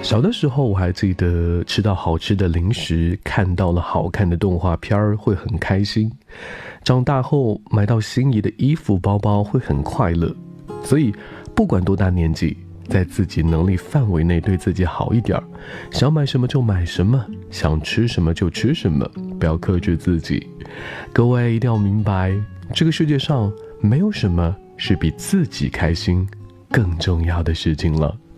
小的时候我还记得吃到好吃的零食，看到了好看的动画片会很开心，长大后买到心仪的衣服包包会很快乐。所以不管多大年纪，在自己能力范围内对自己好一点，想买什么就买什么，想吃什么就吃什么，不要克制自己。各位一定要明白，这个世界上没有什么是比自己开心更重要的事情了。